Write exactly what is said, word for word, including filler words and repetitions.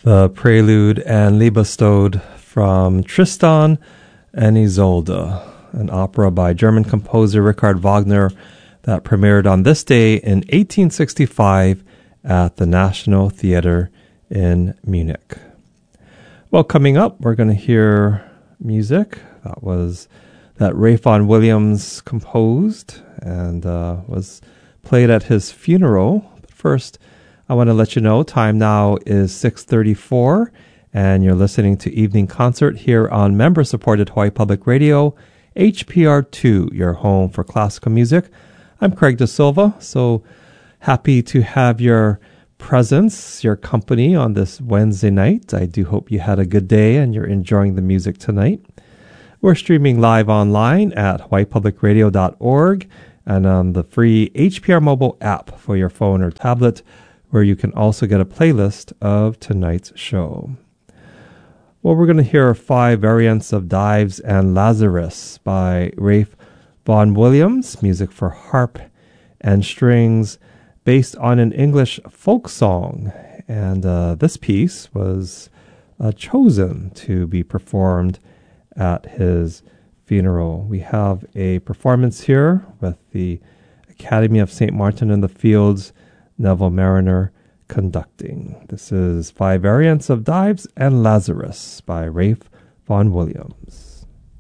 The Prelude and Liebestod from Tristan and Isolde, an opera by German composer Richard Wagner that premiered on this day in eighteen sixty-five at the National Theatre in Munich. Well, coming up, we're going to hear music that was that Ralph Vaughan Williams composed and uh, was played at his funeral. But first, I want to let you know time now is six thirty-four, and you're listening to Evening Concert here on member-supported Hawaii Public Radio, H P R two, your home for classical music. I'm Craig De Silva, so happy to have your presence, your company on this Wednesday night. I do hope you had a good day and you're enjoying the music tonight. We're streaming live online at hawaii public radio dot org and on the free H P R mobile app for your phone or tablet, where you can also get a playlist of tonight's show. Well, we're going to hear five variants of Dives and Lazarus by Ralph Vaughan Williams, music for harp and strings, based on an English folk song. And uh, this piece was uh, chosen to be performed at his funeral. We have a performance here with the Academy of Saint Martin in the Fields, Neville Mariner conducting. This is Five Variants of Dives and Lazarus by Ralph Vaughan Williams.